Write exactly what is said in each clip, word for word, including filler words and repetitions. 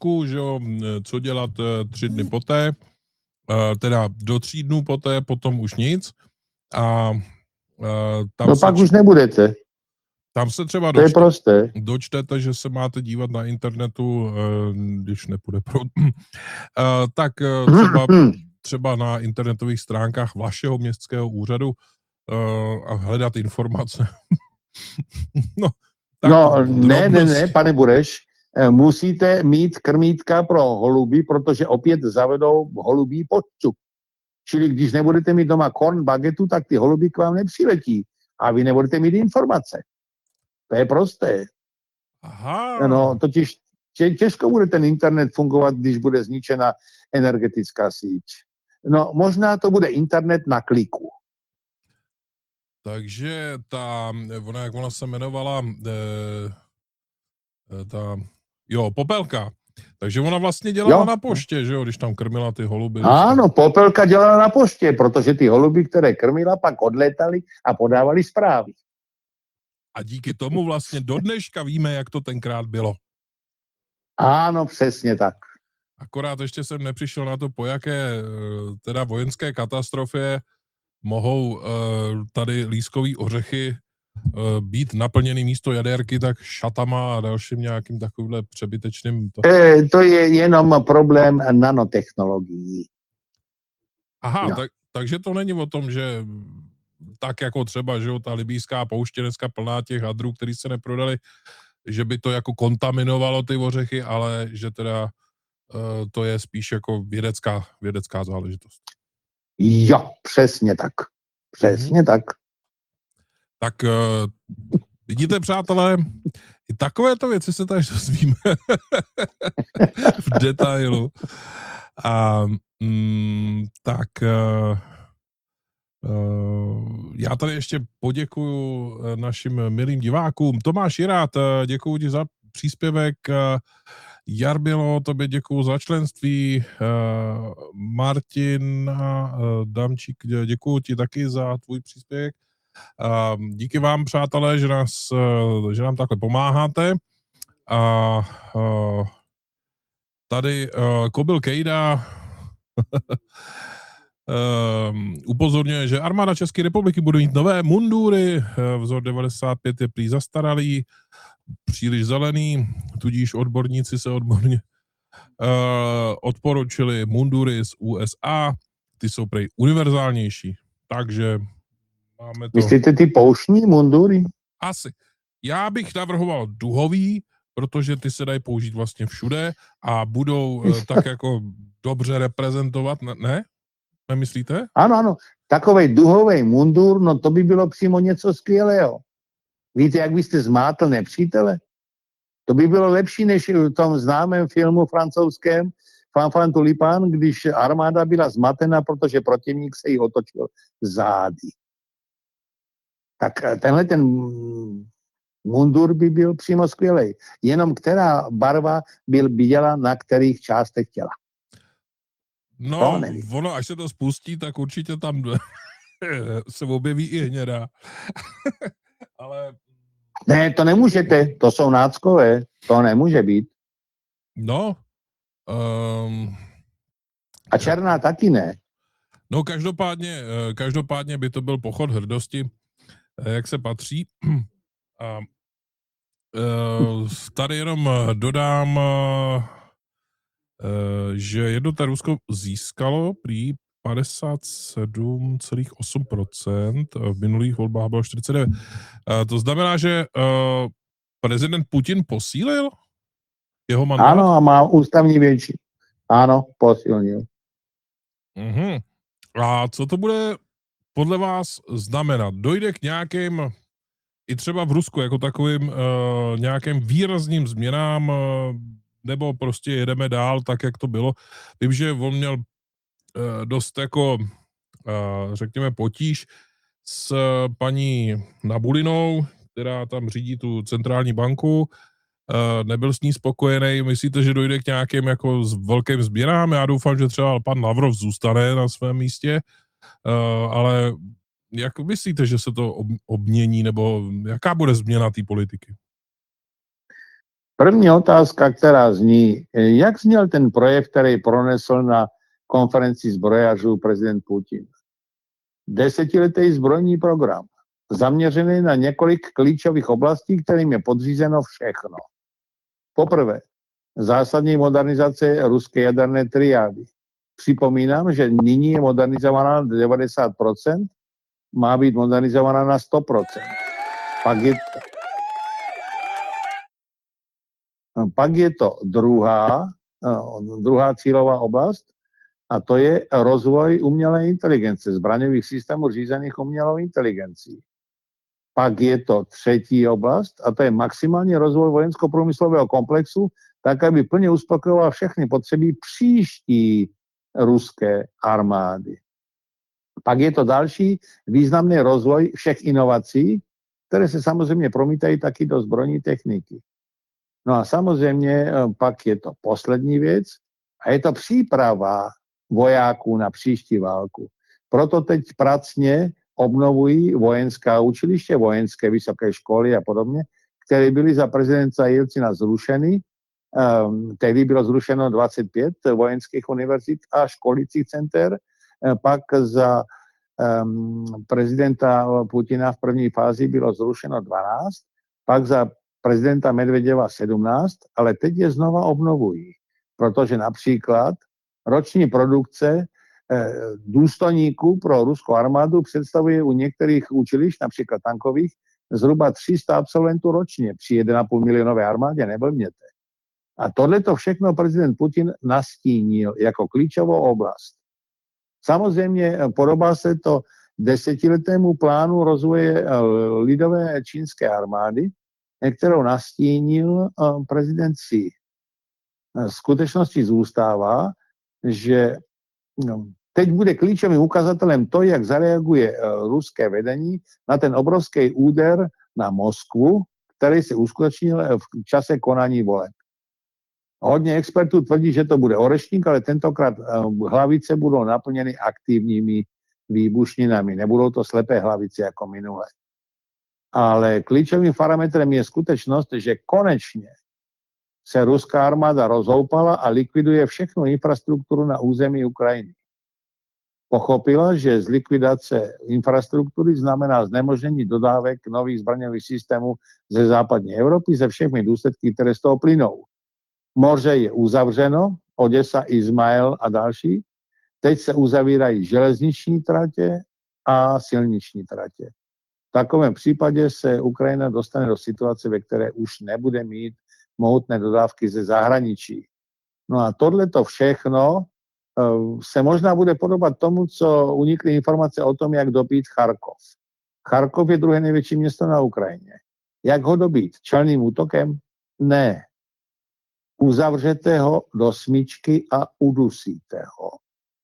mapku, že jo, co dělat tři dny poté, teda do tří dnů poté, potom už nic. A tam no se pak č... už nebudete. Tam se třeba to dočte, je prosté. dočtete, že se máte dívat na internetu, když nepůjde proud, tak třeba, třeba na internetových stránkách vašeho městského úřadu a hledat informace. no, tak no ne, ne, ne, pane Bureš, musíte mít krmítka pro holuby, protože opět zavedou holubí poštu. Čili když nebudete mít doma korn bagetu, tak ty holuby k vám nepřiletí a vy nebudete mít informace. To je prosté. Aha. No, totiž těžko bude ten internet fungovat, když bude zničena energetická síť. No, možná to bude internet na kliku. Takže ta, ona, jak ona se jmenovala, e, ta, jo, Popelka. Takže ona vlastně dělala jo. na poště, že jo, když tam krmila ty holuby. Ano, Popelka dělala na poště, protože ty holuby, které krmila, pak odlétaly a podávali zprávy. A díky tomu vlastně do dneška víme, jak to tenkrát bylo. Ano, přesně tak. Akorát ještě jsem nepřišel na to, po jaké teda vojenské katastrofě mohou uh, tady lískový ořechy uh, být naplněný místo jaderky tak šatama a dalším nějakým takovýmhle přebytečným... To, e, to je jenom problém nanotechnologií. Aha, no. tak, takže to není o tom, že tak jako třeba, že jo, ta libýská poušť je dneska plná těch hadrů, který se neprodali, že by to jako kontaminovalo ty ořechy, ale že teda uh, to je spíš jako vědecká, vědecká záležitost. Jo, přesně tak. Přesně hmm. tak. Tak uh, vidíte, přátelé, i takovéto věci se tady dozvíme v detailu. A mm, tak uh, uh, já tady ještě poděkuju našim milým divákům. Tomáš Jirát, děkuju ti za příspěvek. Jarbilo, tobě děkuju za členství. Uh, Martin uh, Damčík, děkuju ti taky za tvůj příspěvek. Uh, díky vám, přátelé, že, nás, uh, že nám takhle pomáháte. A uh, tady uh, Kobil Kejda uh, upozorňuje, že armáda České republiky bude mít nové mundury. Uh, vzor devadesát pět je prý zastaralý, příliš zelený, tudíž odborníci se odborně uh, odporučili mundury z U S A, ty jsou prej univerzálnější, takže máme to... Myslíte ty pouštní mundury? Asi. Já bych navrhoval duhový, protože ty se dají použít vlastně všude a budou uh, tak jako dobře reprezentovat, ne? Nemyslíte? Ano, ano. Takovej duhovej mundur, no to by bylo přímo něco skvělého. Víte, jak byste zmátl nepřítele? To by bylo lepší, než v tom známém filmu francouzském Fanfan Tulipán, když armáda byla zmatena, protože protivník se jí otočil zády. Tak tenhle ten mundur by byl přímo skvělej. Jenom která barva byl viděla na kterých částech těla. No, ono, až se to spustí, tak určitě tam se objeví i hnědá. Ale... Ne, to nemůžete, to jsou náckové, to nemůže být. No. Um... A černá taky ne. No, každopádně, každopádně by to byl pochod hrdosti, jak se patří. A tady jenom dodám, že jednota Rusko získalo prý padesát sedm celá osm procent, v minulých volbách bylo čtyřicet devět. To znamená, že prezident Putin posílil jeho mandát? Ano, a má ústavní většinu. Ano, posílil. Uhum. A co to bude podle vás znamenat? Dojde k nějakým, i třeba v Rusku, jako takovým uh, nějakým výrazným změnám, uh, nebo prostě jedeme dál tak, jak to bylo? Vím, že on měl uh, dost jako, uh, řekněme, potíž s uh, paní Nabulinou, která tam řídí tu centrální banku, uh, nebyl s ní spokojený. Myslíte, že dojde k nějakým jako velkým změnám? Já doufám, že třeba pan Lavrov zůstane na svém místě, uh, ale jak myslíte, že se to ob- obmění, nebo jaká bude změna té politiky? První otázka, která zní, jak zněl ten projev, který pronesl na konferenci zbrojařů prezident Putin. Desetiletý zbrojní program, zaměřený na několik klíčových oblastí, kterým je podřízeno všechno. Poprvé, zásadní modernizace ruské jaderné triády. Připomínám, že nyní je modernizovaná na devadesát procent, má být modernizovaná na sto procent. Pak je to, pak je to druhá, druhá cílová oblast, a to je rozvoj umělé inteligence, zbraňových systémů řízených umělou inteligencí. Pak je to třetí oblast, a to je maximální rozvoj vojensko-průmyslového komplexu, tak, aby plně uspokojoval všechny potřeby příští ruské armády. Pak je to další významný rozvoj všech inovací, které se samozřejmě promítají taky do zbrojní techniky. No a samozřejmě pak je to poslední věc a je to příprava vojáků na příští válku. Proto teď pracně obnovují vojenská učiliště, vojenské vysoké školy a podobně, které byly za prezidenta Jelcina zrušeny. Um, tehdy bylo zrušeno dvacet pět vojenských univerzit a školicích center. Pak za um, prezidenta Putina v první fázi bylo zrušeno dvanáct, pak za prezidenta Medvedeva sedmnáct, ale teď je znova obnovují, protože například roční produkce eh, důstojníků pro ruskou armádu představuje u některých učilišť, například tankových, zhruba tři sta absolventů ročně při jedna a půl milionové armádě, neblbněte. A tohleto všechno prezident Putin nastínil jako klíčovou oblast. Samozřejmě podobá se to desetiletému plánu rozvoje lidové čínské armády, kterou nastínil prezident Xi. V skutečnosti zůstává, že teď bude klíčovým ukazatelem to, jak zareaguje ruské vedení na ten obrovský úder na Moskvu, který se uskutečnil v čase konání voleb. Hodně expertů tvrdí, že to bude orešník, ale tentokrát hlavice budou naplněny aktivními výbušninami. Nebudou to slepé hlavice jako minule. Ale klíčovým parametrem je skutečnost, že konečně se ruská armáda rozhoupala a likviduje všechnu infrastrukturu na území Ukrajiny. Pochopila, že z likvidace infrastruktury znamená znemožnění dodávek nových zbraňových systémů ze západní Evropy se všemi důsledky, které z toho plynou. Moře je uzavřeno, Odesa, Izmael a další. Teď se uzavírají železniční tratě a silniční tratě. V takovém případě se Ukrajina dostane do situace, ve které už nebude mít mohutné dodávky ze zahraničí. No a tohleto všechno uh, se možná bude podobat tomu, co unikly informace o tom, jak dobít Charkov. Charkov je druhé největší město na Ukrajině. Jak ho dobít? Čelným útokem? Ne. Uzavřete ho do smyčky a udusíte ho.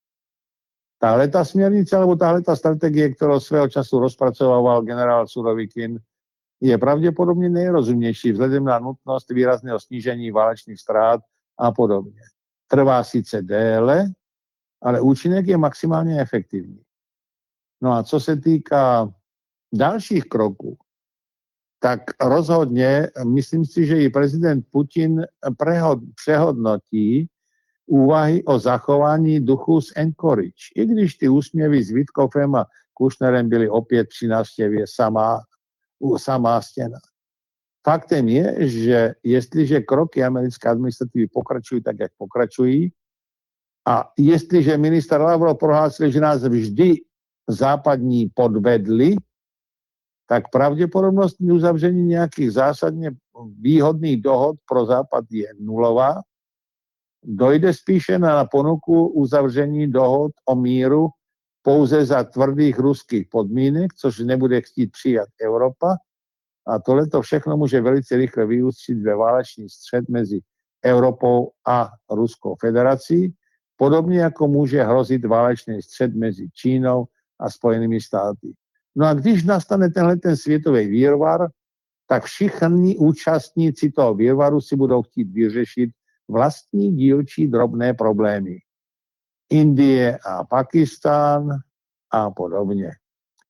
Tahle ta směrnice, alebo tahle ta strategie, kterou svého času rozpracoval generál Surovikin, je pravděpodobně nejrozumnější vzhledem na nutnost výrazného snížení válečných ztrát a podobně. Trvá sice déle, ale účinek je maximálně efektivní. No a co se týká dalších kroků, tak rozhodně myslím si, že i prezident Putin prehod, přehodnotí úvahy o zachování duchu z Anchorage. I když ty úsměvy s Witkofem a Kushnerem byly opět při návštěvě samá, samá stěna. Faktem je, že jestliže kroky americké administrativy pokračují tak, jak pokračují, a jestliže ministr Lavrov prohlásil, že nás vždy západní podvedli, tak pravděpodobnost uzavření nějakých zásadně výhodných dohod pro Západ je nulová. Dojde spíše na ponuku uzavření dohod o míru pouze za tvrdých ruských podmínek, což nebude chtít přijat Evropa. A tohleto všechno může velice rychle vyústit ve válečný střet mezi Evropou a Ruskou federací, podobně jako může hrozit válečný střet mezi Čínou a Spojenými státy. No a když nastane tenhle ten světový výrvar, tak všichni účastníci toho výrvaru si budou chtít vyřešit vlastní dílčí drobné problémy. Indie a Pakistán a podobně.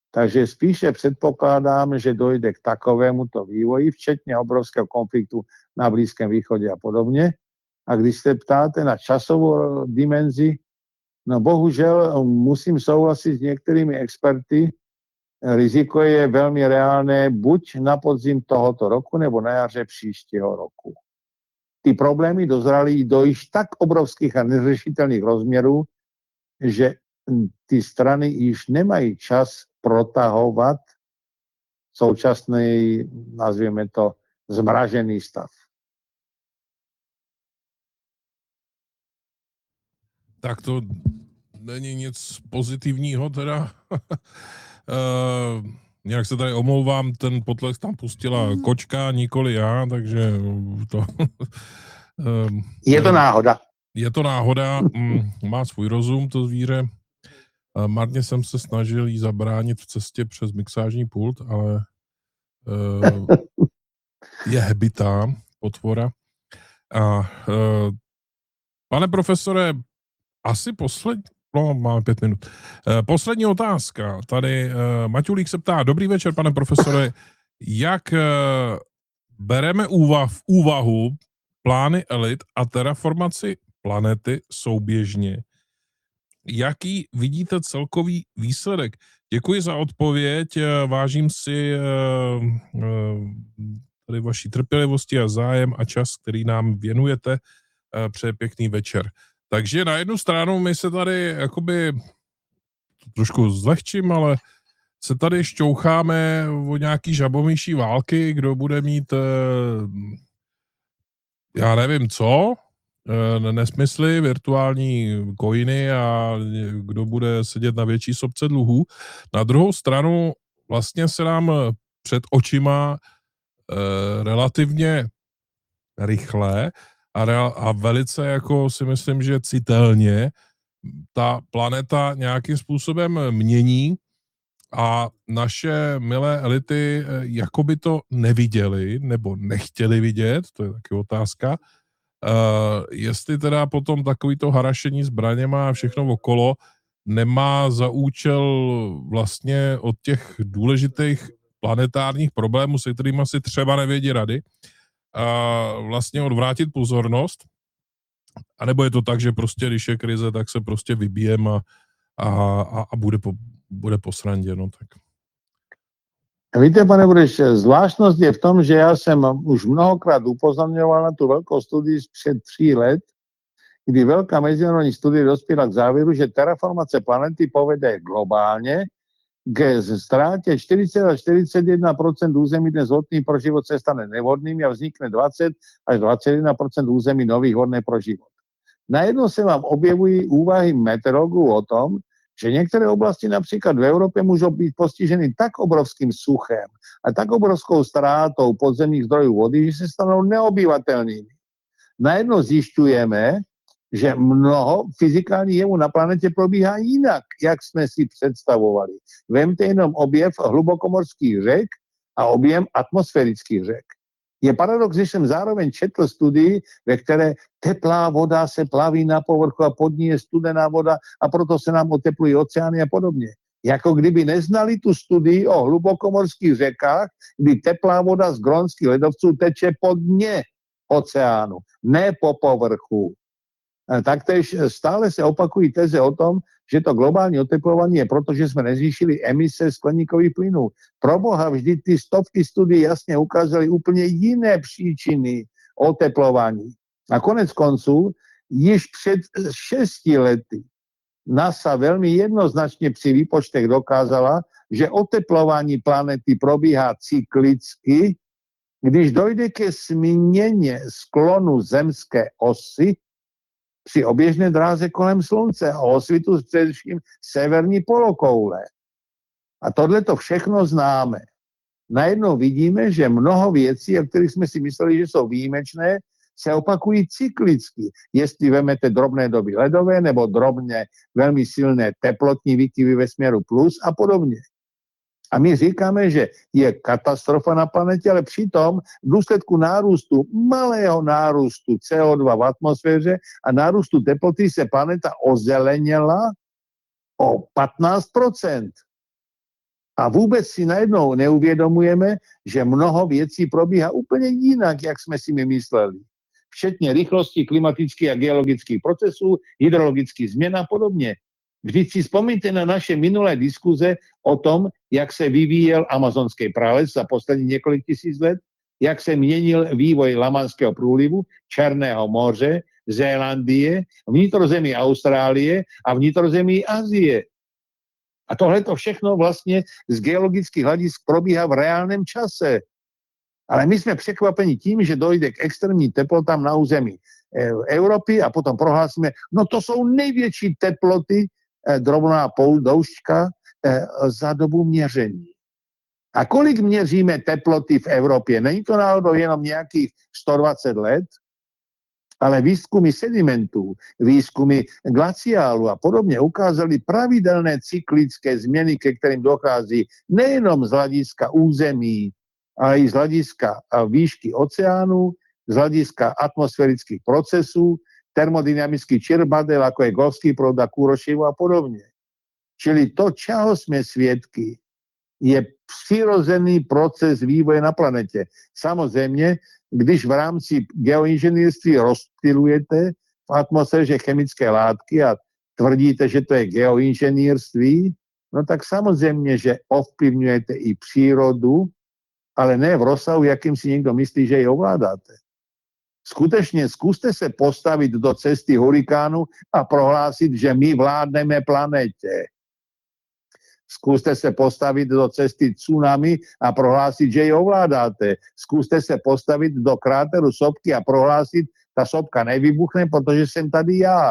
Takže spíše předpokládám, že dojde k takovémuto vývoji, včetně obrovského konfliktu na Blízkém východě a podobně. A když se ptáte na časovou dimenzi, no bohužel musím souhlasit s některými experty, riziko je velmi reálné buď na podzim tohoto roku, nebo na jaře příštího roku. Ty problémy dozraly do již tak obrovských a neřešitelných rozměrů, že ty strany již nemají čas protahovat současný, nazvěme to, zmražený stav. Tak to není nic pozitivního teda. uh, nějak se tady omlouvám, ten potlesk tam pustila kočka, nikoli já, takže to... um, je to náhoda. Je to náhoda, mm, má svůj rozum to zvíře. Uh, marně jsem se snažil jí zabránit v cestě přes mixážní pult, ale uh, je hebitá potvora. A uh, pane profesore, asi poslední, no máme pět minut. Uh, poslední otázka. Tady uh, Maťulík se ptá, dobrý večer, pane profesore, jak uh, bereme úvah, v úvahu plány elit a terraformaci planety souběžně? Jaký vidíte celkový výsledek? Děkuji za odpověď, vážím si uh, uh, tady vaší trpělivosti a zájem a čas, který nám věnujete. Přeji pěkný večer. Takže na jednu stranu my se tady jakoby trošku zlehčím, ale se tady šťoucháme o nějaký žabomyší války, kdo bude mít já nevím co, nesmysly, virtuální coiny a kdo bude sedět na větší sopce dluhů. Na druhou stranu vlastně se nám před očima relativně rychle a, real, a velice jako si myslím, že citelně ta planeta nějakým způsobem mění a naše milé elity jakoby to neviděli nebo nechtěli vidět, to je taky otázka, uh, jestli teda potom takovýto harašení zbraněma a všechno okolo nemá za účel vlastně od těch důležitých planetárních problémů, se kterými si třeba nevědí rady, a vlastně odvrátit pozornost, anebo je to tak, že prostě, když je krize, tak se prostě vybijem a, a, a, a bude, po, bude po srandě, no tak. Víte, pane Bureš, zvláštnost je v tom, že já jsem už mnohokrát upozorňoval na tu velkou studii před tří let, kdy velká mezinárodní studie dospěla k závěru, že terraformace planety povede globálně k ztrátě čtyřicet až čtyřicet jedna procent území dnes vhodných pro život se stane nevhodnými a vznikne dvacet až dvacet jedna procent území nových hodných pro život. Najednou se vám objevují úvahy meteorologů o tom, že některé oblasti například v Evropě můžou být postiženy tak obrovským suchem a tak obrovskou ztrátou podzemních zdrojů vody, že se stanou neobyvatelnými. Najednou zjišťujeme, že mnoho fyzikálních jevů na planetě probíhá jinak, jak jsme si představovali. Vemte jenom objev hlubokomorských řek a objem atmosférických řek. Je paradox, že jsem zároveň četl studii, ve které teplá voda se plaví na povrchu a pod ní je studená voda a proto se nám oteplují oceány a podobně. Jako kdyby neznali tu studii o hlubokomorských řekách, kdy teplá voda z grónských ledovců teče pod dně oceánu, ne po povrchu. Taktéž stále se opakují teze o tom, že to globální oteplování je proto, že jsme nezvýšili emise skleníkových plynů. Proboha, vždy ty stovky studií jasně ukázaly úplně jiné příčiny oteplování. A konec konců, již před šesti lety NASA velmi jednoznačně při výpočtech dokázala, že oteplování planety probíhá cyklicky, když dojde ke změně sklonu zemské osy při oběžné dráze kolem Slunce a osvitu především severní polokoule. A tohle to všechno známe. Najednou vidíme, že mnoho věcí, o kterých jsme si mysleli, že jsou výjimečné, se opakují cyklicky. Jestli vemete drobné doby ledové nebo drobně velmi silné teplotní výkyvy ve směru plus a podobně. A my říkáme, že je katastrofa na planetě, ale přitom v důsledku nárůstu, malého nárůstu C O dva v atmosféře a nárůstu teploty se planeta ozeleněla o patnáct procent. A vůbec si najednou neuvědomujeme, že mnoho věcí probíhá úplně jinak, jak jsme si my mysleli. Včetně rychlosti klimatických a geologických procesů, hydrologických změn a podobně. Vždyť si vzpomínte na naše minulé diskuze o tom, jak se vyvíjel amazonský prales za poslední několik tisíc let, jak se měnil vývoj Lamanského průlivu, Černého moře, Zélandie, vnitrozemí Austrálie a vnitrozemí Asie. A tohle to všechno vlastně z geologických hledisk probíhá v reálném čase. Ale my jsme překvapeni tím, že dojde k extrémním teplotám na území Evropy a potom prohlásíme, no to jsou největší teploty, drobná pouzdoušťka za dobu měření. A kolik měříme teploty v Evropě? Není to náhodou jenom nějakých sto dvacet let? Ale výzkumy sedimentů, výzkumy glaciálu a podobně ukázaly pravidelné cyklické změny, ke kterým dochází nejenom z hlediska území, ale i z hlediska výšky oceánu, z hlediska atmosférických procesů, termodynamických čerbadel, jako je Golfský proud a Kuroševo a podobně. Čili to, čeho jsme svědky, je přirozený proces vývoje na planetě. Samozřejmě, když v rámci geoinženýrství rozptylujete v atmosféře chemické látky a tvrdíte, že to je geoinženýrství, no tak samozřejmě, že ovplyvňujete i přírodu, ale ne v rozsahu, jakým si někdo myslí, že ji ovládáte. Skutečně zkuste se postavit do cesty hurikánu a prohlásit, že my vládneme planetě. Zkuste se postavit do cesty tsunami a prohlásit, že ji ovládáte. Zkuste se postavit do kráteru sopky a prohlásit, ta sopka nevybuchne, protože jsem tady já.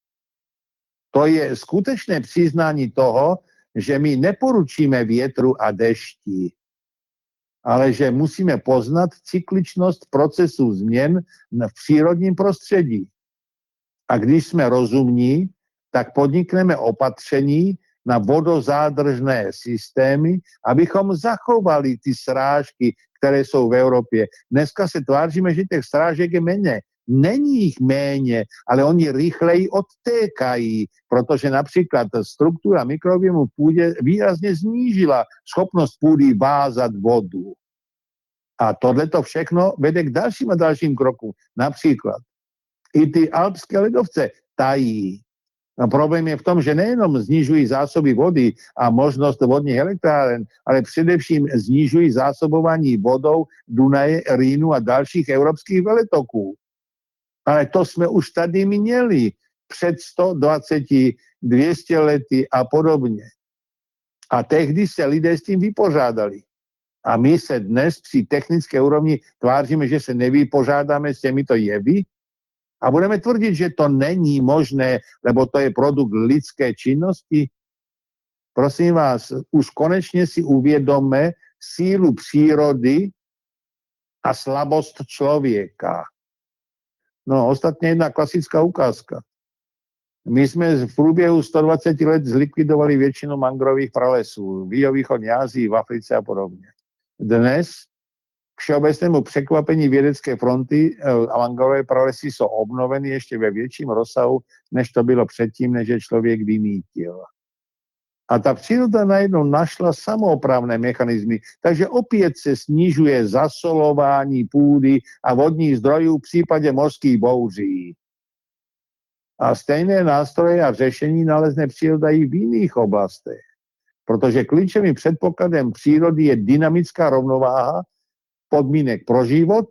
To je skutečné přiznání toho, že my neporučíme větru a dešti, ale že musíme poznat cykličnost procesů změn v přírodním prostředí. A když jsme rozumní, tak podnikneme opatření na vodozádržné systémy, abychom zachovali ty srážky, které jsou v Evropě. Dneska se tváříme, že těch srážek je méně. Není jich méně, ale oni rychleji odtékají, protože například struktura mikrobiomu v půdě výrazně znížila schopnost půdy vázat vodu. A tohleto všechno vede k dalším a dalším krokům. Například i ty alpské ledovce tají. No, problém je v tom, že nejenom snižují zásoby vody a možnost vodních elektráren, ale především snižují zásobování vodou Dunaje, Rýnu a dalších evropských veletoků. Ale to jsme už tady měli před sto dvacet, dvě stě lety a podobně. A tehdy se lidé s tím vypořádali. A my se dnes při technické úrovni tváříme, že se nevypořádáme s těmito jevy a budeme tvrdit, že to není možné, lebo to je produkt lidské činnosti. Prosím vás, už konečně si uvědomme sílu přírody a slabost člověka. No, ostatně jedna klasická ukázka. My jsme v průběhu sto dvacet let zlikvidovali většinu mangrových pralesů v jihovýchodní Asii, v Africe a podobně. Dnes k všeobecnému překvapení vědecké fronty a mangrové pralesy jsou obnoveny ještě ve větším rozsahu, než to bylo předtím, než je člověk vymítil. A ta příroda najednou našla samoopravné mechanismy, takže opět se snižuje zasolování půdy a vodních zdrojů v případě mořských bouří. A stejné nástroje a řešení nalezne příroda i v jiných oblastech, protože klíčovým předpokladem přírody je dynamická rovnováha podmínek pro život,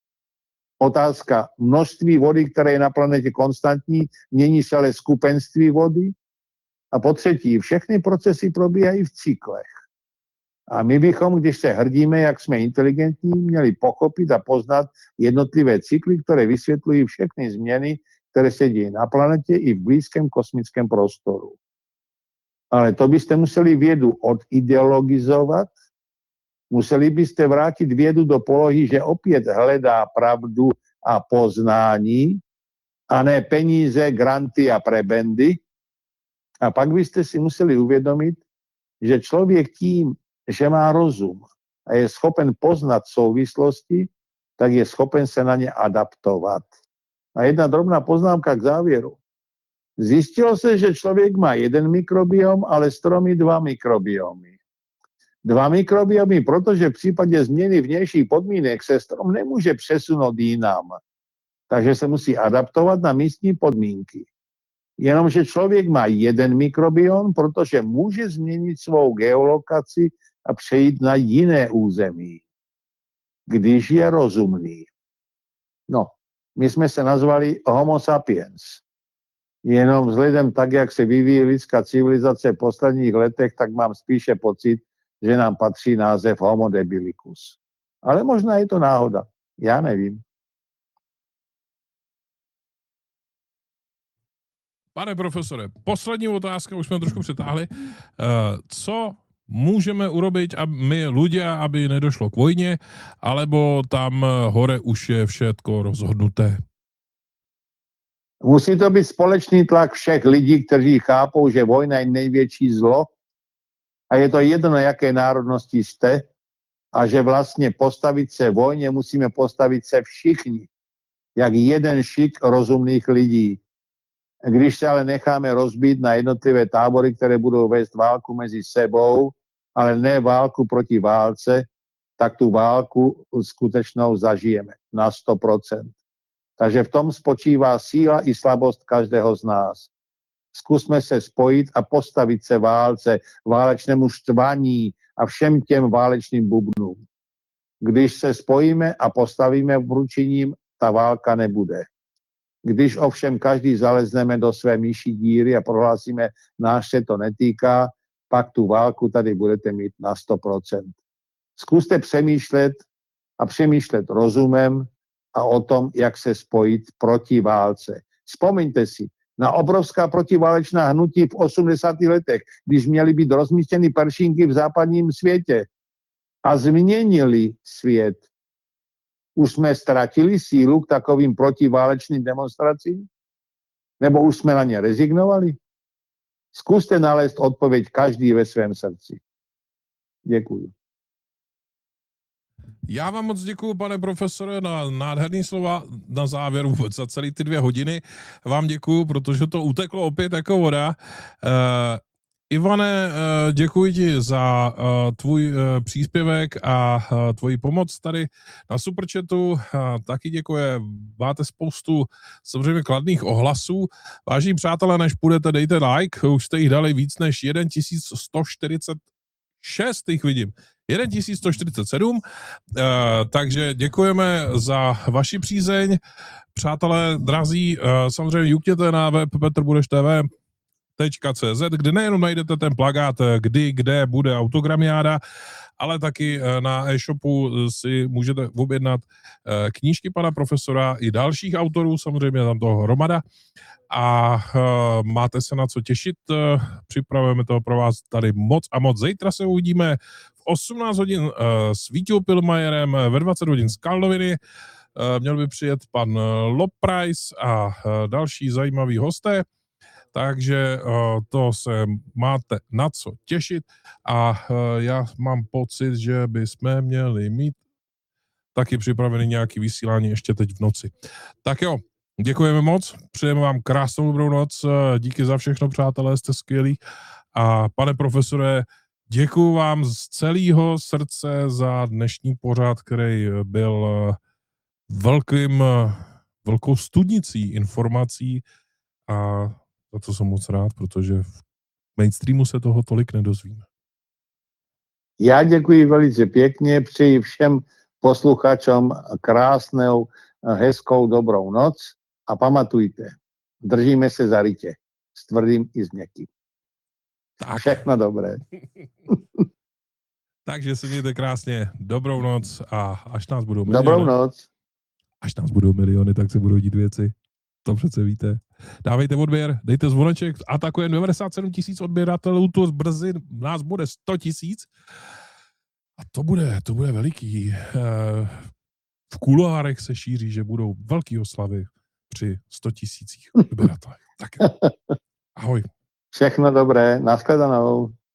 otázka množství vody, které je na planetě konstantní, mění se ale skupenství vody. A po třetí, všechny procesy probíhají v cyklech. A my bychom, když se hrdíme, jak jsme inteligentní, měli pochopit a poznat jednotlivé cykly, které vysvětlují všechny změny, které se dějí na planetě i v blízkém kosmickém prostoru. Ale to byste museli vědu odideologizovat, museli byste vrátit vědu do polohy, že opět hledá pravdu a poznání, a ne peníze, granty a prebendy. A pak byste si museli uvědomit, že člověk tím, že má rozum a je schopen poznat souvislosti, tak je schopen se na ně adaptovat. A jedna drobná poznámka k závěru. Zjistilo se, že člověk má jeden mikrobiom, ale stromy dva mikrobiomy. Dva mikrobiomy, protože v případě změny vnějších podmínek se strom nemůže přesunout jinam. Takže se musí adaptovat na místní podmínky. Jenomže člověk má jeden mikrobiom, protože může změnit svou geolokaci a přejít na jiné území, když je rozumný. No, my jsme se nazvali Homo sapiens. Jenom vzhledem tak, jak se vyvíjí lidská civilizace v posledních letech, tak mám spíše pocit, že nám patří název Homo debilicus. Ale možná je to náhoda. Já nevím. Pane profesore, poslední otázka, už jsme trošku přetáhli. Co můžeme urobiť aby my ľudia, aby nedošlo k vojne, alebo tam hore už je všetko rozhodnuté? Musí to být společný tlak všech lidí, kteří chápou, že vojna je největší zlo a je to jedno, jaké národnosti jste a že vlastně postavit se vojně musíme postavit se všichni, jak jeden šik rozumných lidí. Když se ale necháme rozbít na jednotlivé tábory, které budou vést válku mezi sebou, ale ne válku proti válce, tak tu válku skutečnou zažijeme na sto procent. Takže v tom spočívá síla i slabost každého z nás. Zkusme se spojit a postavit se válce, válečnému štvaní a všem těm válečným bubnům. Když se spojíme a postavíme vručením, ta válka nebude. Když ovšem každý zalezneme do své myší díry a prohlásíme, náš se to netýká, pak tu válku tady budete mít na sto procent. Zkuste přemýšlet a přemýšlet rozumem a o tom, jak se spojit proti válce. Vzpomeňte si na obrovská protiválečná hnutí v osmdesátých letech, když měly být rozmístěny peršinky v západním světě a změnili svět. Už jsme ztratili sílu k takovým protiválečným demonstracím? Nebo už jsme na ně rezignovali? Zkuste nalézt odpověď každý ve svém srdci. Děkuji. Já vám moc děkuju, pane profesore, na nádherný slova na závěr vůbec za celý ty dvě hodiny. Vám děkuju, protože to uteklo opět jako voda. Uh, Ivane, uh, děkuji ti za uh, tvůj uh, příspěvek a uh, tvoji pomoc tady na Superchatu. Uh, taky děkuji. Máte spoustu samozřejmě kladných ohlasů. Vážení přátelé, než půjdete, dejte like. Už jste jich dali víc než tisíc sto čtyřicet šest, jich vidím. tisíc sto čtyřicet sedm, uh, takže děkujeme za vaši přízeň. Přátelé drazí, uh, samozřejmě jukněte na web petrbudeš tv tečka cé zet, kde nejenom najdete ten plakát, kdy, kde bude autogramiáda, ale taky uh, na e-shopu si můžete objednat uh, knížky pana profesora i dalších autorů, samozřejmě tam toho hromada. A uh, máte se na co těšit. Uh, připravujeme toho pro vás tady moc a moc. Zítra se uvidíme v osmnáct hodin uh, s Vítěou Pilmajerem, ve dvacet hodin z Karloviny. Uh, měl by přijet pan uh, Lobprice a uh, další zajímaví hosté. Takže uh, to se máte na co těšit. A uh, já mám pocit, že bychom měli mít taky připravený nějaký vysílání ještě teď v noci. Tak jo. Děkujeme moc, přejeme vám krásnou dobrou noc, díky za všechno, přátelé, jste skvělí. A pane profesore, děkuju vám z celého srdce za dnešní pořad, který byl velkým, velkou studnicí informací a za to jsem moc rád, protože v mainstreamu se toho tolik nedozvíme. Já děkuji velice pěkně, přeji všem posluchačům krásnou, hezkou, dobrou noc. A pamatujte, držíme se za rytě, s tvrdým i s měkkým. Tak. Všechno dobré. Takže si mějte krásně, dobrou noc a až nás budou miliony. Dobrou noc. Až nás budou miliony, tak se budou dít věci. To přece víte. Dávejte odběr, dejte zvoneček, atakujeme devadesát sedm tisíc odběratelů, to brzy nás bude sto tisíc. A to bude, to bude veliký. V kuloárech se šíří, že budou velký oslavy při sto tisících odběratelů. Tak ahoj. Všechno dobré, nashledanou.